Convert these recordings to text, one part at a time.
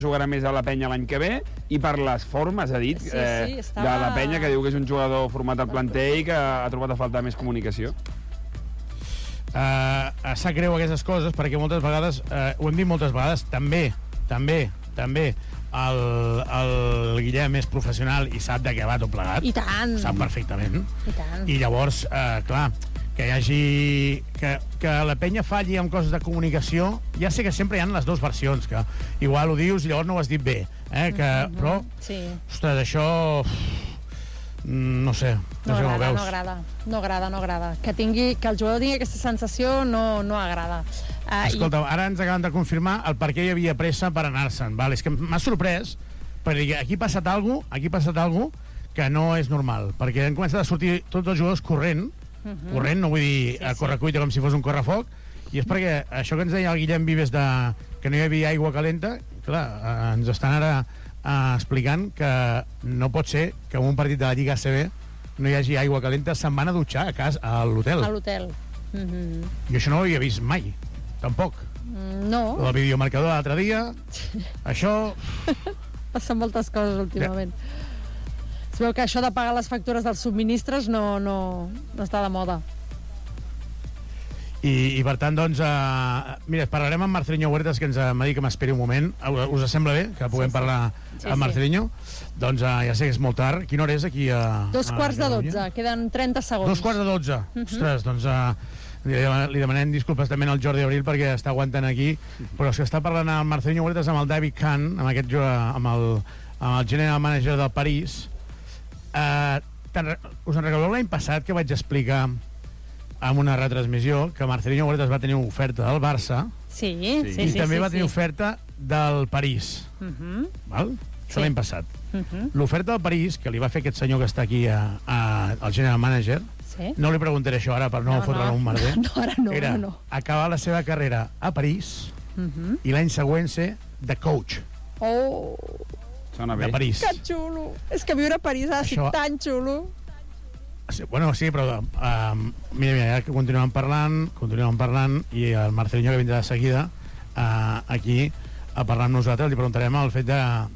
jugarà més a la Penya l'any que ve, i per les formes, ha dit, estava... de la Penya, que diu que és un jugador format al planter i que ha trobat a faltar més comunicació. Sap greu aquestes coses perquè moltes vegades, ho hem dit moltes vegades, també el Guillem és professional i sap de què va tot plegat. I tant. Ho sap perfectament. I tant. I llavors, clar, que hi hagi... Que la penya falli amb coses de comunicació, ja sé que sempre hi ha les dues versions, que igual ho dius i llavors no ho has dit bé, però, sí. Ostres, això... No sé, no sé com ho veus. No agrada. Que el jugador tingui aquesta sensació no agrada. Escolta, ara ens acaben de confirmar el per què hi havia pressa per anar-se'n. És que m'ha sorprès, perquè aquí ha passat alguna cosa que no és normal, perquè han començat a sortir tots els jugadors corrent, no vull dir a correcuita com si fos un correfoc, i és perquè això que ens deia el Guillem Vives que no hi havia aigua calenta, clar, ens estan ara explicant que no pot ser que en un partit de la Lliga ACB no hi hagi aigua calenta, se'n van a dutxar a casa, a l'hotel. Jo això no ho havia vist mai, tampoc. No. El videomarcador l'altre dia, això... Passen moltes coses últimament. Es veu que això de pagar les factures dels subministres no està de moda. I per tant, doncs, mira, parlarem amb Marcelinho Huertas, que m'ha dit que m'esperi un moment. Us sembla bé que puguem parlar amb Marcelinho? Doncs ja sé que és molt tard. Quina hora és aquí a 11:45, queden 30 segons. 11:45. Ostres, doncs li demanem disculpes també al Jordi Abril perquè està aguantant aquí, però és que està parlant amb Marcelinho Huertas, amb el David Kahn, amb el general manager del París. Us en recordeu l'any passat que vaig explicar amb una retransmissió que Marcelinho Huertas va tenir oferta del Barça i també va tenir oferta del París. Val? Això l'any passat. L'oferta del París, que li va fer aquest senyor que està aquí al general manager, no li preguntaré això ara per no fotre-la un merder, era acabar la seva carrera a París i l'any següent ser de coach de París. Que xulo! És que viure a París ha de ser tan xulo. Bueno, sí, però mira, ja que continuem parlant i el Marcelinho, que vindrà de seguida aquí a parlar amb nosaltres, li preguntarem el fet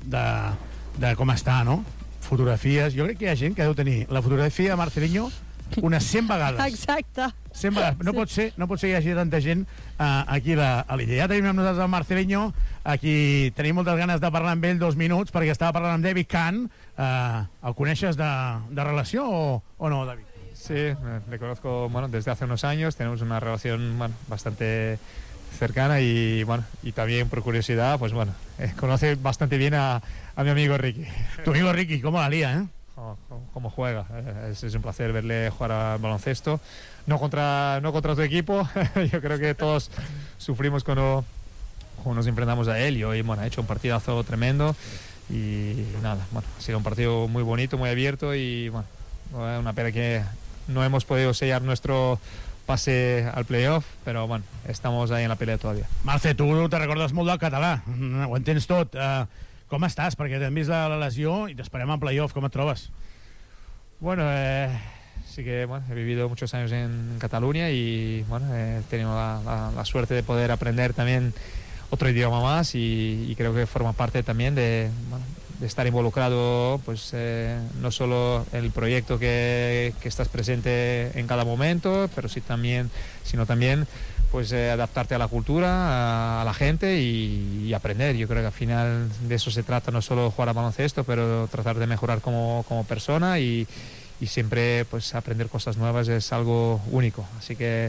de com està, no? Fotografies. Jo crec que hi ha gent que deu tenir la fotografia de Marcelinho unes 100 vegades. Exacte. 100 vegades. No pot ser que hi hagi tanta gent aquí a l'illa. Ja tenim amb nosaltres el Marcelinho, aquí tenim moltes ganes de parlar amb ell 2 minuts, perquè estava parlant amb David Kahn. ¿El coneixes de relació o no, David? Sí, le conozco desde hace unos años, tenemos una relación bastante cercana y también por curiosidad, pues conoce bastante bien a mi amigo Ricky. Tu amigo Ricky, ¿cómo la lía, cómo juega? Es un placer verle jugar al baloncesto, no contra tu equipo. Yo creo que todos sufrimos cuando nos enfrentamos a él, y hoy ha hecho un partidazo tremendo. Y nada, ha sido un partido muy bonito, muy abierto, y una pena que no hemos podido sellar nuestro pase al playoff, però estamos ahí en la pelea todavía. Marce, tu te recordes molt del català, ho entens tot. Com estàs? Perquè t'hem vist la lesió i t'esperem al playoff, com et trobes? Bueno, sí que he vivido muchos años en Cataluña y he tenido la suerte de poder aprender también otro idioma más, y creo que forma parte también de estar involucrado, pues no solo en el proyecto que estás presente en cada momento, pero sino también pues adaptarte a la cultura, a la gente y aprender. Yo creo que al final de eso se trata, no solo jugar a baloncesto, pero tratar de mejorar como persona, y siempre pues aprender cosas nuevas es algo único. Así que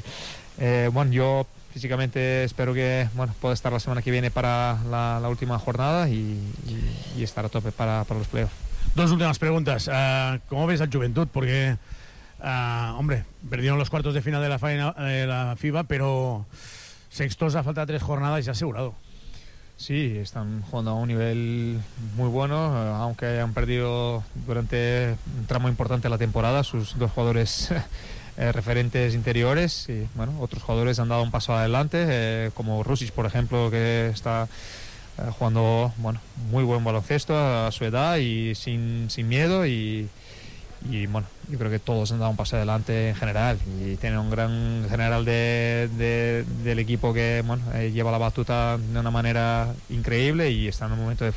yo físicamente espero que pueda estar la semana que viene para la última jornada y estar a tope para los playoffs. 2 últimas preguntas. ¿Cómo ves al Juventud? Porque, hombre, perdieron los cuartos de final de la FIBA, pero sextos a falta de 3 jornadas ya asegurado. Sí, están jugando a un nivel muy bueno, aunque han perdido durante un tramo importante de la temporada sus 2 jugadores referentes interiores, y otros jugadores han dado un paso adelante, como Rusic, por ejemplo, que está jugando muy buen baloncesto a su edad y sin miedo, y y bueno, yo creo que todos han dado un paso adelante en general y tienen un gran general del equipo que bueno, lleva la batuta de una manera increíble y está en un momento de